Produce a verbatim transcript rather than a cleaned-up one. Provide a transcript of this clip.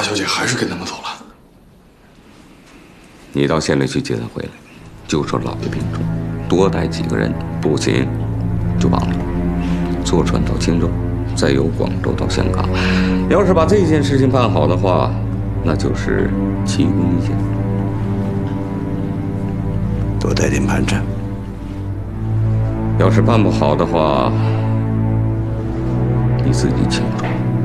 小姐还是跟他们走了。 你到县里去接她回来，就说老爷病重，多带几个人，不行就绑了，坐船到青州，再由广州到香港。要是把这件事情办好的话，那就是奇功一件。 多带点盘缠。 要是办不好的话，你自己清楚。